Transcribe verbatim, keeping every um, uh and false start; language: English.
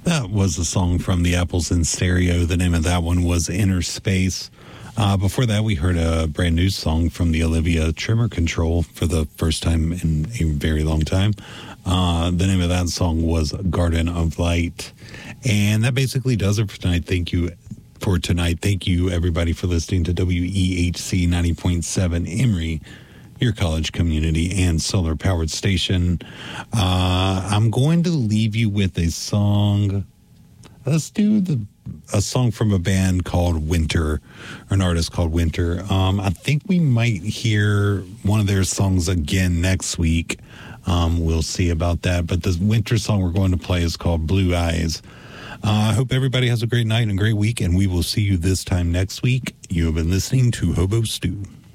That was a song from the Apples in Stereo. The name of that one was Inner Space. Uh, before that, we heard a brand new song from the Olivia Tremor Control for the first time in a very long time. Uh, the name of that song was Garden of Light. And that basically does it for tonight. Thank you for tonight. Thank you, everybody, for listening to W E H C ninety point seven Emory, your college community and solar-powered station. Uh, I'm going to leave you with a song. Let's do the a song from a band called Winter, or an artist called Winter. Um, I think we might hear one of their songs again next week. Um, we'll see about that. But the Winter song we're going to play is called Blue Eyes. Uh, I hope everybody has a great night and a great week, and we will see you this time next week. You have been listening to Hobo Stew.